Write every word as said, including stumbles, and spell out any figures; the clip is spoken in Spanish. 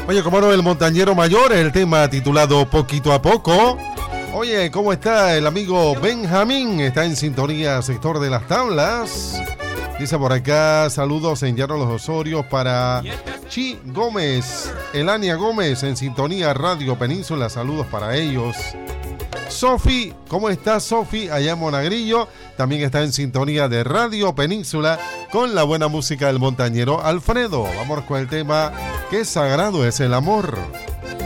Oye, como no, el montañero mayor, el tema titulado Poquito a Poco. Oye, ¿cómo está el amigo Benjamín? Está en sintonía, sector de las tablas. Dice por acá, saludos en Llano Los Osorios para Chi Gómez, Elania Gómez en sintonía Radio Península, saludos para ellos. Sofi, ¿cómo está Sofi? Allá en Monagrillo, también está en sintonía de Radio Península con la buena música del montañero Alfredo. Vamos con el tema, qué sagrado es el amor.